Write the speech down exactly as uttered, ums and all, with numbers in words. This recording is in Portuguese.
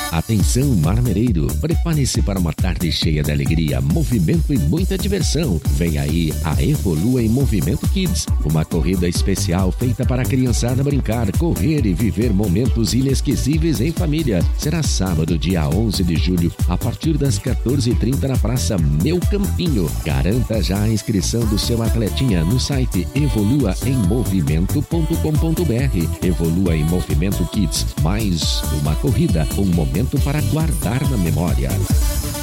Atenção, marmereiro, prepare-se para uma tarde cheia de alegria, movimento e muita diversão. Vem aí a Evolua em Movimento Kids, uma corrida especial feita para a criançada brincar, correr e viver momentos inesquecíveis em família. Será sábado, dia onze de julho, a partir das quatorze e trinta na Praça Meu Campinho. Garanta já a inscrição do seu atletinha no site evolua em movimento ponto com ponto br. Evolua em Movimento Kids, mais uma corrida, um momento para guardar na memória.